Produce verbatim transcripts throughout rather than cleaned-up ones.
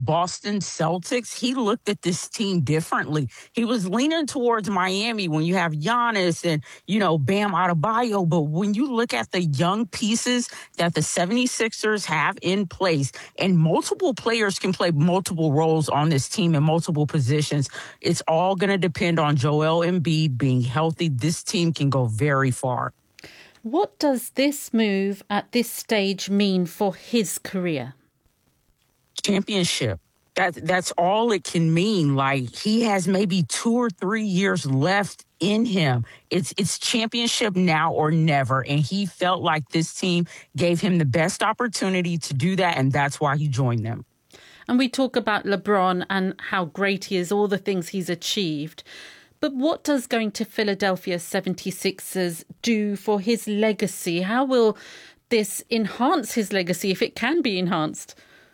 Boston Celtics, he looked at this team differently. He was leaning towards Miami when you have Giannis and, you know, Bam Adebayo. But when you look at the young pieces that the seventy-sixers have in place, and multiple players can play multiple roles on this team in multiple positions, it's all going to depend on Joel Embiid being healthy. This team can go very far. What does this move at this stage mean for his career? Championship. That, that's all it can mean. Like, he has maybe two or three years left in him. It's it's championship now or never. And he felt like this team gave him the best opportunity to do that, and that's why he joined them. And we talk about LeBron and how great he is, all the things he's achieved. But what does going to Philadelphia seventy-sixers do for his legacy? How will this enhance his legacy, if it can be enhanced?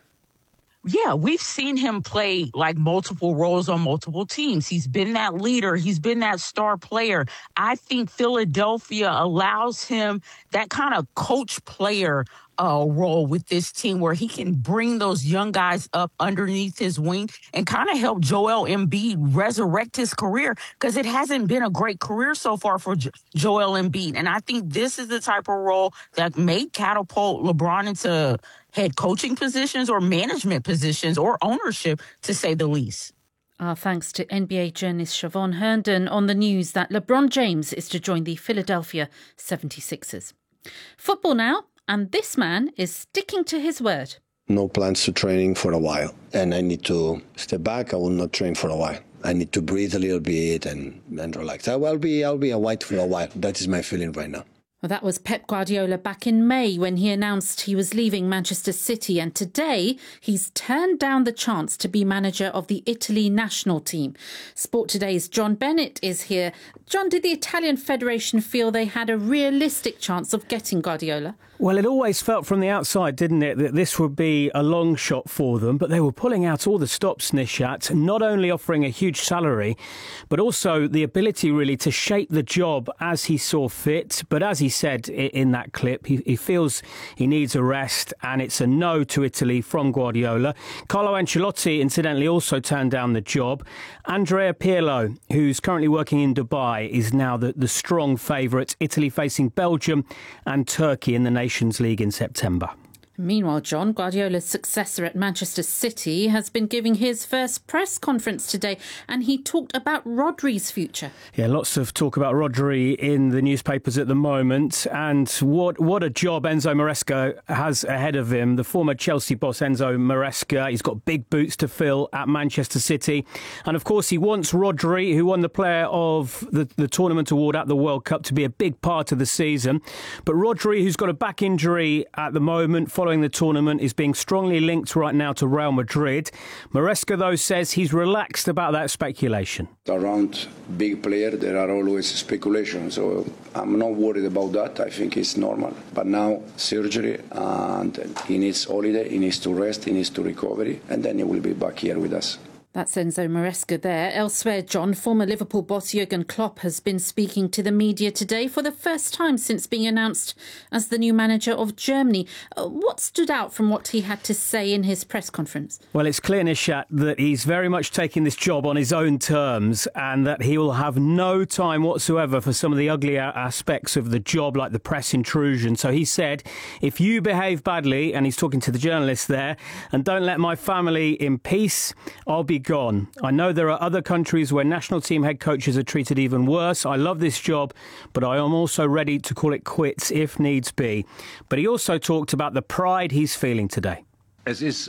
Yeah, we've seen him play like multiple roles on multiple teams. He's been that leader. He's been that star player. I think Philadelphia allows him that kind of coach player uh, role with this team where he can bring those young guys up underneath his wing and kind of help Joel Embiid resurrect his career, because it hasn't been a great career so far for jo- Joel Embiid. And I think this is the type of role that may catapult LeBron into head coaching positions or management positions or ownership, to say the least. Our thanks to N B A journalist Siobhan Herndon on the news that LeBron James is to join the Philadelphia seventy-sixers. Football now, and this man is sticking to his word. No plans to training for a while, and I need to step back. I will not train for a while. I need to breathe a little bit and, and relax. I will be I'll be a white for a while. That is my feeling right now. Well, that was Pep Guardiola back in May when he announced he was leaving Manchester City. And today he's turned down the chance to be manager of the Italy national team. Sport Today's John Bennett is here. John, did the Italian Federation feel they had a realistic chance of getting Guardiola? Well, it always felt from the outside, didn't it, that this would be a long shot for them. But they were pulling out all the stops, Nishat, not only offering a huge salary, but also the ability really to shape the job as he saw fit. But as he said in that clip, he, he feels he needs a rest, and it's a no to Italy from Guardiola. Carlo Ancelotti, incidentally, also turned down the job. Andrea Pirlo, who's currently working in Dubai, is now the, the strong favourite. Italy facing Belgium and Turkey in the Nations League in September. Meanwhile, John, Guardiola's successor at Manchester City has been giving his first press conference today, and he talked about Rodri's future. Yeah, lots of talk about Rodri in the newspapers at the moment, and what what a job Enzo Maresca has ahead of him. The former Chelsea boss Enzo Maresca, he's got big boots to fill at Manchester City, and of course he wants Rodri, who won the Player of the, the Tournament award at the World Cup, to be a big part of the season. But Rodri, who's got a back injury at the moment following the tournament, is being strongly linked right now to Real Madrid. Maresca, though, says he's relaxed about that speculation. Around big player, there are always speculations, so I'm not worried about that. I think it's normal. But now, surgery, and he needs holiday, he needs to rest, he needs to recover, and then he will be back here with us. That's Enzo Maresca there. Elsewhere, John, former Liverpool boss Jurgen Klopp has been speaking to the media today for the first time since being announced as the new manager of Germany. Uh, what stood out from what he had to say in his press conference? Well, it's clear, Nishat, that he's very much taking this job on his own terms, and that he will have no time whatsoever for some of the uglier aspects of the job, like the press intrusion. So he said, if you behave badly, and he's talking to the journalists there, and don't let my family in peace, I'll be gone. I know there are other countries where national team head coaches are treated even worse. I love this job, but I am also ready to call it quits if needs be. But he also talked about the pride he's feeling today. It is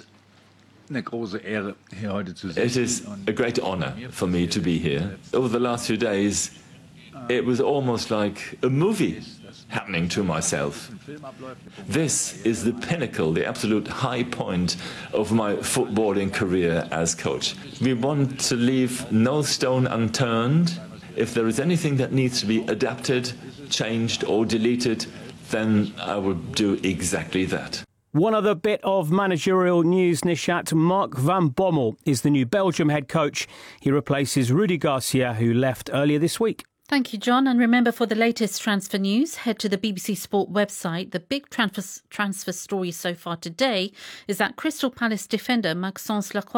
a great honour for me to be here. Over the last few days, it was almost like a movie happening to myself. This is the pinnacle, the absolute high point of my footballing career as coach. We want to leave no stone unturned. If there is anything that needs to be adapted, changed or deleted, then I will do exactly that. One other bit of managerial news, Nishat. Mark van Bommel is the new Belgium head coach. He replaces Rudi Garcia, who left earlier this week. Thank you, John. And remember, for the latest transfer news, head to the B B C Sport website. The big transfer, transfer story so far today is that Crystal Palace defender Maxence Lacroix